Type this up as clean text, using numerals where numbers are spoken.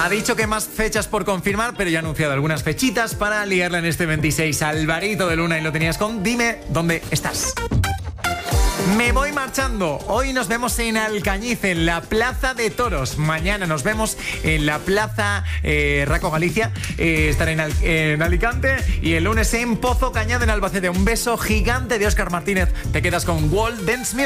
Ha dicho que más fechas por confirmar, pero ya ha anunciado algunas fechitas para liarla en este 26. Alvarito de Luna, y lo tenías con Dime dónde estás. Me voy marchando. Hoy nos vemos en Alcañiz, en la Plaza de Toros. Mañana nos vemos en la Plaza Raco Galicia. Estaré en Alicante. Y el lunes en Pozo Cañada, en Albacete. Un beso gigante de Óscar Martínez. Te quedas con Wall Dance Music.